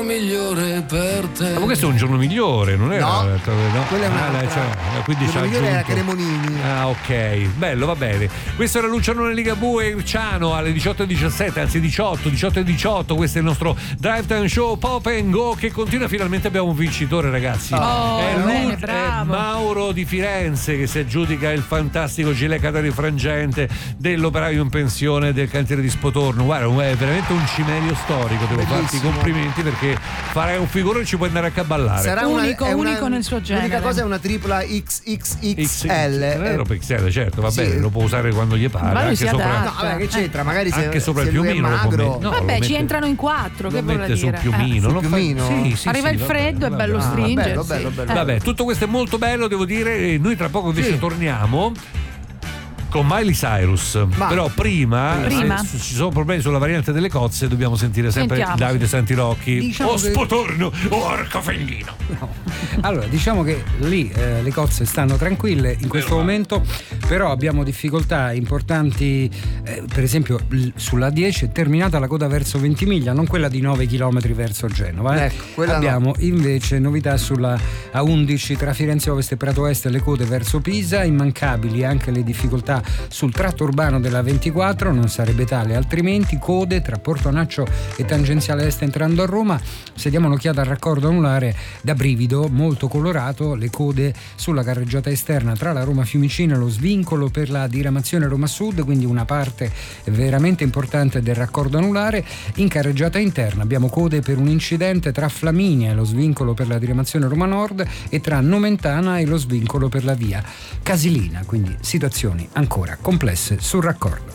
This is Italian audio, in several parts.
migliore per te. Ma questo è un giorno migliore, non era? No, no? quella è un'altra. Quindi Il c'ha giorno migliore era aggiunto. Cremonini. Ah, ok, bello, va bene. Questo era Luciano Ligabue e Irciano alle 18:17, anzi 18:18. Questo è il nostro Drive Time Show Pop and Go, che continua. Finalmente abbiamo un vincitore, ragazzi. Bene, È bravo. Mauro di Firenze, che si aggiudica il fantastico gilet catarifrangente dell'operaio in pensione del cantiere di Spotorno. Guarda, è veramente un cimelio storico, devo farti i complimenti, perché farai un figurone e ci puoi andare anche a ballare. Sarà unico nel suo genere. L'unica cosa è una tripla XXXL. XXL, certo, va bene, lo può usare quando gli pare. Ma lui Anche si sopra, adatta. No, vabbè, che c'entra? Magari anche sopra il lui è piumino lo può magro. mettere. No, Vabbè, lo ci mette- entrano in 4, che lo vorrà mette sul dire? piumino, sul lo fa- piumino? Sì, Arriva il va freddo, bene, è bello va bene. stringere. bello, bello, bello. Vabbè, tutto questo è molto bello, devo dire, e noi tra poco invece torniamo con Miley Cyrus. Però prima? Se ci sono problemi sulla variante delle cozze, dobbiamo sentire sempre Sentiamo. Davide Santirocchi. Diciamo che- Spotorno o Arcafellino. Allora, diciamo che lì le cozze stanno tranquille in questo momento, però abbiamo difficoltà importanti, per esempio sulla 10 è terminata la coda verso Ventimiglia, non quella di 9 km verso Genova. Ecco, quella abbiamo invece novità sulla A11 tra Firenze Ovest e Prato Est, le code verso Pisa, immancabili anche le difficoltà sul tratto urbano della 24, non sarebbe tale altrimenti, code tra Portonaccio e tangenziale est entrando a Roma. Se diamo un'occhiata al raccordo anulare, da brivido, molto colorato, le code sulla carreggiata esterna tra la Roma Fiumicino e lo svincolo per la diramazione Roma Sud, quindi una parte veramente importante del raccordo anulare. In carreggiata interna abbiamo code per un incidente tra Flaminia e lo svincolo per la diramazione Roma Nord e tra Nomentana e lo svincolo per la via Casilina, quindi situazioni ancora complesse sul raccordo.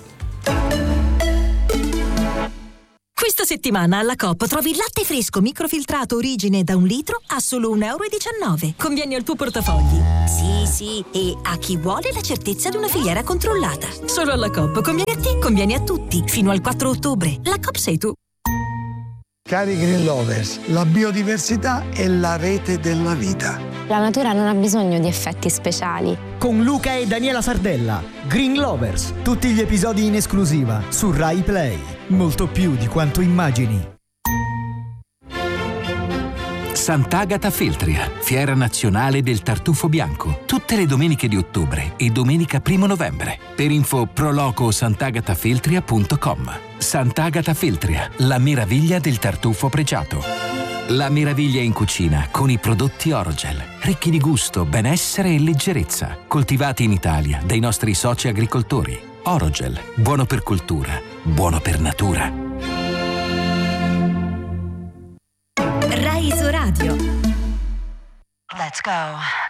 Questa settimana alla Coop trovi il latte fresco microfiltrato origine da 1 litro a solo €1,19. Conviene al tuo portafogli. Sì, e a chi vuole la certezza di una filiera controllata. Solo alla Coop. Conviene a te, conviene a tutti. Fino al 4 ottobre. La Coop sei tu. Cari Green Lovers, la biodiversità è la rete della vita. La natura non ha bisogno di effetti speciali. Con Luca e Daniela Sardella, Green Lovers, tutti gli episodi in esclusiva su Rai Play. Molto più di quanto immagini. Sant'Agata Feltria, fiera nazionale del tartufo bianco, tutte le domeniche di ottobre e domenica 1 novembre. Per info proloco sant'agatafeltria.com. Sant'Agata Feltria, la meraviglia del tartufo pregiato. La meraviglia in cucina con i prodotti Orogel, ricchi di gusto, benessere e leggerezza, coltivati in Italia dai nostri soci agricoltori. Orogel, buono per cultura, buono per natura. Rai Isoradio. Let's go.